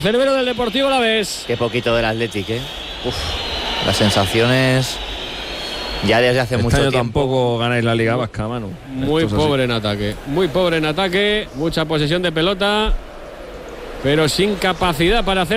Cerbero del Deportivo Alavés. Qué poquito del Athletic, ¿eh? Uf, las sensaciones ya desde hace mucho tiempo. Tampoco ganáis la Liga Vasca, Manu. Muy pobre en ataque. Muy pobre en ataque. Mucha posesión de pelota, pero sin capacidad para hacer